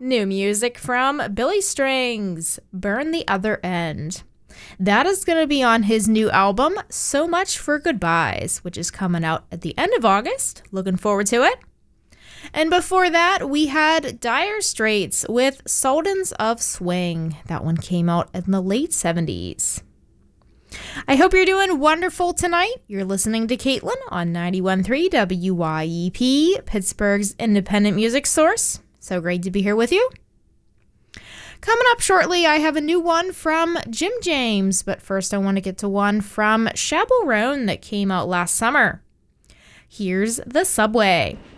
New music from Billy Strings, Burn the Other End. That is going to be on his new album, So Much for Goodbyes, which is coming out at the end of August. Looking forward to it. And before that, we had Dire Straits with Sultans of Swing. That one came out in the late 70s. I hope you're doing wonderful tonight. You're listening to Caitlin on 91.3 WYEP, Pittsburgh's independent music source. So great to be here with you. Coming up shortly, I have a new one from Jim James, but first I want to get to one from Shabble Roan that came out last summer. Here's The Subway.